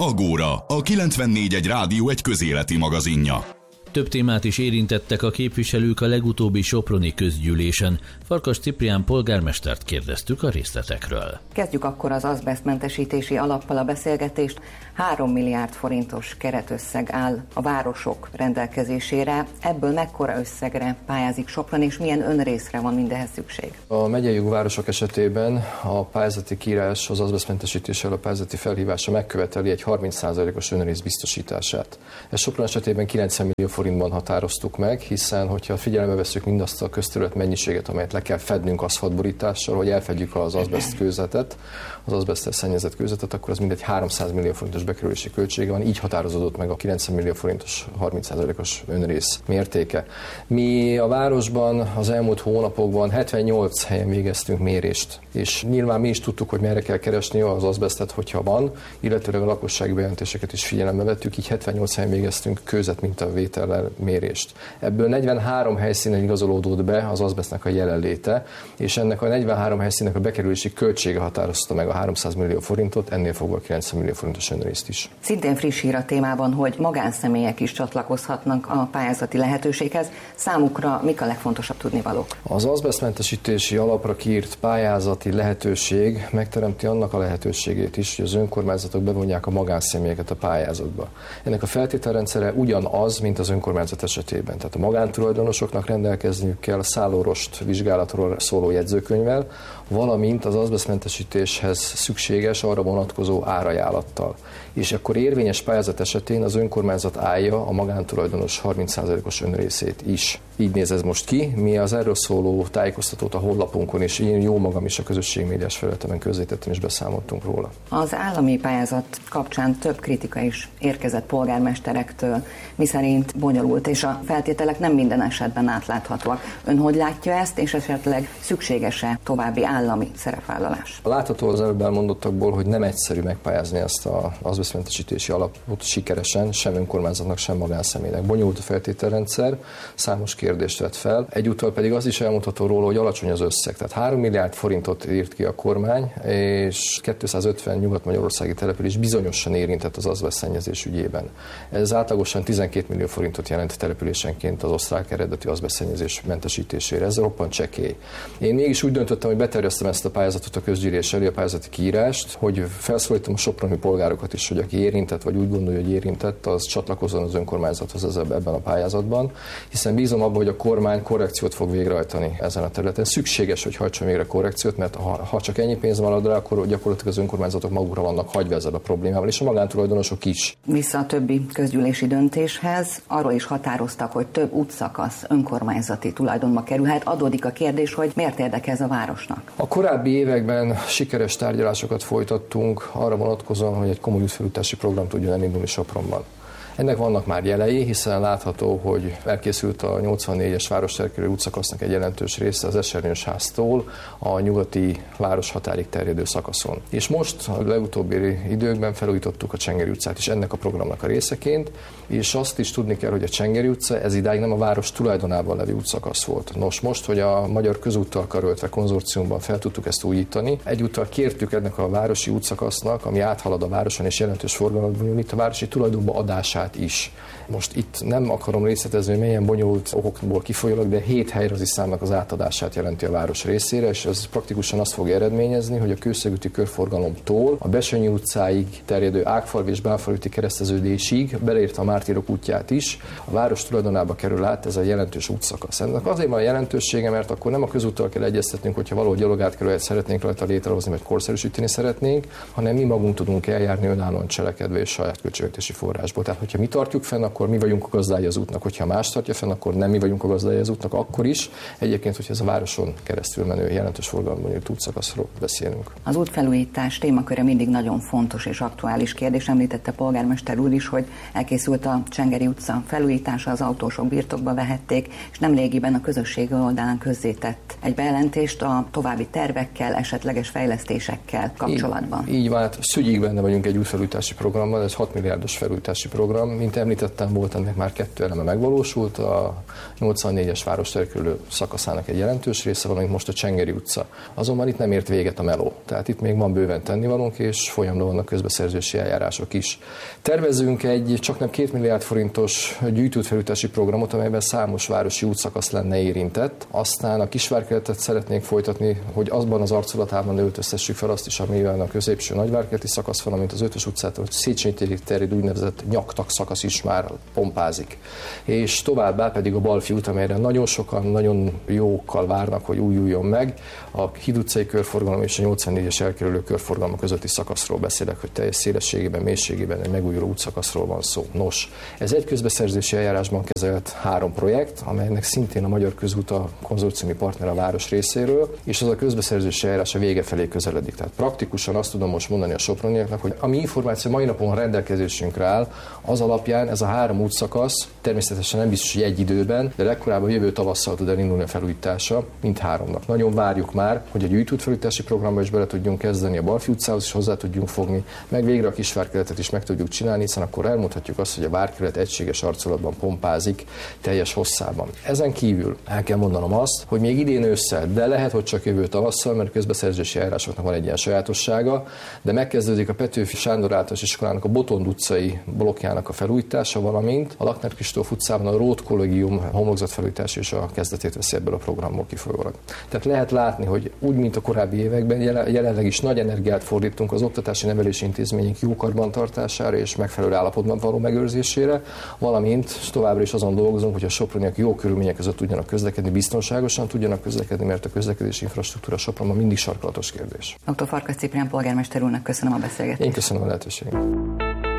Agóra, a 94.1 Rádió egy közéleti magazinja. Több témát is érintettek a képviselők a legutóbbi soproni közgyűlésen. Farkas Ciprián polgármestert kérdeztük a részletekről. Kezdjük akkor az azbesztmentesítési alappal a beszélgetést. 3 milliárd forintos keretösszeg áll a városok rendelkezésére. Ebből mekkora összegre pályázik Sopron, és milyen önrészre van mindehez szükség? A megyei városok esetében a pályázati kiírás az azbesztmentesítéssel a pályázati felhívása megköveteli egy 30%-os önrész biztosítását. Ez Sopron esetében 90 millió forintban határoztuk meg, hiszen hogyha figyelembe vesszük mindazt a közterület mennyiséget, amelyet le kell fednünk aszfaltborítással, hogy elfedjük az azbeszt kőzetet, az azbeszttel szennyezett kőzetet, akkor az mindegy 300 millió forintos bekerülési költsége van, így határozódott meg a 90 millió forintos 30%-os önrész mértéke. Mi a városban az elmúlt hónapokban 78 helyen végeztünk mérést, és nyilván mi is tudtuk, hogy merre kell keresni az azbesztet, hogyha van, illetőleg a lakossági bejelentéseket is figyelembe vettük, így 78 helyen végeztünk kőzetmintavétellel mérést. Ebből 43 helyszínen igazolódott be az azbesztnek a jelenléte, és ennek a 43 helyszínnek a bekerülési költsége határozta meg a 300 millió forintot, ennél fogva 90 millió forintos önrészt is. Szintén friss hír a témában, hogy magánszemélyek is csatlakozhatnak a pályázati lehetőséghez. Számukra mik a legfontosabb tudnivalók? Az azbesztmentesítési alapra kiírt pályázati lehetőség megteremti annak a lehetőségét is, hogy az önkormányzatok bevonják a magánszemélyeket a pályázatba. Ennek a feltételrendszere ugyanaz, mint az önkormányzat esetében. Tehát a magántulajdonosoknak rendelkezniük kell a szállórost vizsgálatról szóló jegyzőkönyvvel, valamint az azbesztmentesítéshez szükséges arra vonatkozó árajánlattal. És akkor érvényes pályázat esetén az önkormányzat állja a magántulajdonos 30%-os önrészét is. Így néz ez most ki. Mi az erről szóló tájékoztatót a honlapunkon, és én jó magam is a közösségmédiás felületemen közzétettem és beszámoltunk róla. Az állami pályázat kapcsán több kritika is érkezett polgármesterektől, miszerint bonyolult, és a feltételek nem minden esetben átláthatóak. Ön hogy látja ezt, és esetleg szükséges-e további állami szerepvállalás? Látható az előbb elmondottakból, hogy nem egyszerű megpályázni ezt az azbesztmentesítési alapot sikeresen, sem önkormányzatnak, sem magánszemélynek. Bonyolult a feltételrendszer, számos kérdést vett fel. Egyúttal pedig az is elmondható róla, hogy alacsony az összeg. Tehát 3 milliárd forintot írt ki a kormány, és 250 nyugat-magyarországi település bizonyosan érintett az azbesztszennyezés ügyében. Ez átlagosan 12 millió forintot jelent településenként az osztrák eredetű azbesztszennyezés mentesítésére. Ez roppant csekély. Én mégis úgy döntöttem, hogy beterjesztem ezt a pályázatot a közgyűlés elé, a pályázati kiírást, hogy felszólítom a soproni polgárokat is, hogy aki érintett, vagy úgy gondolja, hogy érintett, az csatlakozzon az önkormányzathoz ebben a pályázatban, hiszen bízom abban, hogy a kormány korrekciót fog végrehajtani ezen a területen. Szükséges, hogy hajtson végre korrekciót, mert ha csak ennyi pénz marad rá, akkor gyakorlatilag az önkormányzatok magukra vannak hagyva ezzel a problémával, és a magántulajdonosok is. Vissza a többi közgyűlési döntéshez, arról is határoztak, hogy több útszakasz önkormányzati tulajdonba kerülhet. Adódik a kérdés, hogy miért érdekel ez a városnak? A korábbi években sikeres tárgyalásokat folytattunk arra vonatkozóan, hogy egy komoly útfelújítási program tudjon elindulni Sopronban. Ennek vannak már jelei, hiszen látható, hogy elkészült a 84-es városterkelő útszakasznak egy jelentős része az Esernyős háztól a nyugati városhatárig terjedő szakaszon. És most a legutóbbi időkben felújítottuk a Csengeri utcát is ennek a programnak a részeként, és azt is tudni kell, hogy a Csengeri utca ez idáig nem a város tulajdonában levő útszakasz volt. Nos, most, hogy a Magyar Közúttal karöltve konzorciumban fel tudtuk ezt újítani, egyúttal kértük ennek a városi útszakasznak, ami áthalad a városon és jelentős forgalmat bonyolít, a városi tulajdonba adását is. Most itt nem akarom részletezni, hogy milyen bonyolult okokból kifolyólag, de 7 helyrajzi számnak az átadását jelenti a város részére, és ez praktikusan azt fogja eredményezni, hogy a Kőszegúti körforgalomtól a Besönyi utcáig terjedő Ágfalvi és Bánfalúti kereszteződésig, beleértve a Mártírok útját is, a város tulajdonába kerül át ez a jelentős útszakasz. Ennek azért van a jelentősége, mert akkor nem a közúttal kell egyeztetnünk, hogyha valahol gyalogátkerületet szeretnénk rajta létrehozni, vagy korszerűsíteni szeretnénk, hanem mi magunk tudunk eljárni önállóan cselekedve és saját költségvetési forrásból. Tehát, hogyha mi tartjuk fenn, akkor mi vagyunk a gazdái az útnak, hogyha más tartja fenn, akkor nem mi vagyunk a gazdái az útnak, akkor is. Egyébként, hogyha ez a városon keresztül menő jelentős forgalomban nyújt útszakaszról beszélünk. Az útfelújítás témaköre mindig nagyon fontos és aktuális kérdés. Említette polgármester úr is, hogy elkészült a Csengeri utca felújítása, az autósok birtokba vehették, és nemrégiben a közösségi oldalán közzétett egy bejelentést a további tervekkel, esetleges fejlesztésekkel kapcsolatban. Így van, hát szügyig benne vagyunk egy útfelújítási programban, ez 6 milliárdos felújítási program. program, mint említettem, volt ennek már 2 eleme megvalósult, a 84-es városterülő szakaszának egy jelentős része, valamint most a Csengeri utca. Azonban itt nem ért véget a meló, tehát itt még van bőven tennivalónk, és folyamban vannak közbeszerzési eljárások is. Tervezünk egy csaknem 2 milliárd forintos gyűjtőútfelújítási programot, amelyben számos városi útszakasz lenne érintett. Aztán a Kisvárkerületet szeretnénk folytatni, hogy azban az arculatában öltöztessük fel azt is, amivel a középső nagyvárkerületi szakasz, valamint az 5-ös utcától Széchenyi térig terjedő úgynevezett nyaktak szakasz is már pompázik. És továbbá pedig a Balfi út, amelyre nagyon sokan, nagyon jókkal várnak, hogy újuljon meg. A Híd utcai körforgalom és a 84-es elkerülő körforgalom közötti szakaszról beszélek, hogy teljes szélességében, mélységében egy megújuló útszakaszról van szó. Nos, ez egy közbeszerzési eljárásban kezelt 3 projekt, amelynek szintén a Magyar Közút a konzorciumi partner a város részéről, és az a közbeszerzési eljárás a vége felé közeledik. Tehát praktikusan azt tudom most mondani a soproniaknak, hogy ami információ mai napon rendelkezésünkre áll, az alapján ez a 3 útszakasz természetesen nem biztos, hogy egy időben, de legkorábban jövő tavasszal tud elindulni a felújítása, mint 3-nak. Nagyon várjuk már, hogy a gyűjtőútfelújítási programba is bele tudjunk kezdeni, a Balfi utcához is hozzá tudjunk fogni, meg végre a Kisvárkerületet is meg tudjuk csinálni, hiszen akkor elmondhatjuk azt, hogy a várkerület egységes arculatban pompázik teljes hosszában. Ezen kívül el kell mondanom azt, hogy még idén ősszel, de lehet, hogy csak jövő tavasszal, mert közbeszerzési eljárásoknak van egy ilyen sajátossága, de megkezdődik a Petőfi Sándor általános iskolának a Botond utcai blokkjának a felújítása, valamint a Lakner Kristóf utcában a Rót Kollégium homlokzatfelújítás és a kezdetét veszi ebből a programból kifolyólag. Tehát lehet látni, hogy úgy, mint a korábbi években, jelenleg is nagy energiát fordítunk az oktatási nevelési intézmények jó karbantartására és megfelelő állapotban való megőrzésére, valamint továbbra is azon dolgozunk, hogy a soproniak jó körülmények között tudjanak közlekedni, biztonságosan tudjanak közlekedni, mert a közlekedési infrastruktúra Sopronban mindig sarkalatos kérdés. Dr. Farkas Ciprián polgármester úrnak köszönöm a beszélgetést. Én köszönöm a lehetőséget.